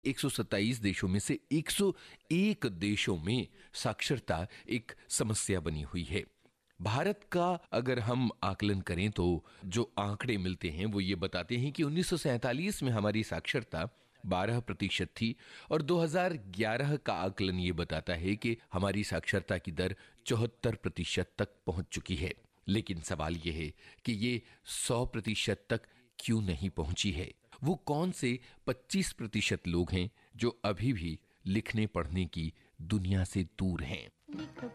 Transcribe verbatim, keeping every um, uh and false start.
एक सौ सत्ताईस देशों में से एक सौ एक देशों में साक्षरता एक समस्या बनी हुई है। भारत का अगर हम आकलन करें तो जो आंकड़े मिलते हैं वो ये बताते हैं कि उन्नीस सौ सैंतालीस में हमारी साक्षरता बारह प्रतिशत थी और दो हज़ार ग्यारह का आकलन ये बताता है कि हमारी साक्षरता की दर चौहत्तर प्रतिशत तक पहुंच चुकी है। लेकिन सवाल यह है कि ये सौ प्रतिशत तक क्यों नहीं पहुंची है? वो कौन से पच्चीस प्रतिशत लोग हैं जो अभी भी लिखने पढ़ने की दुनिया से दूर हैं?